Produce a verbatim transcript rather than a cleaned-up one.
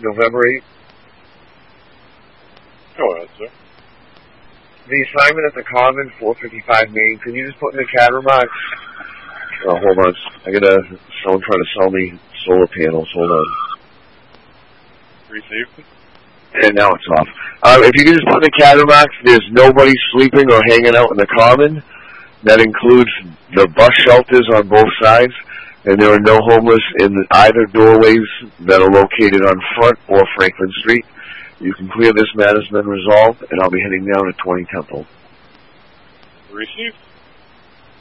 November eighth. Go ahead, sir. The assignment at the Common, four fifty-five Main. Can you just put in the C A D remarks? Oh, hold on. I got a someone trying to sell me solar panels. Hold on. Received. And now it's off. Um, if you can just put in the C A D remarks, there's nobody sleeping or hanging out in the Common. That includes the bus shelters on both sides, and there are no homeless in either doorways that are located on Front or Franklin Street. You can clear this matter's been resolved, and I'll be heading down to twenty Temple. Received.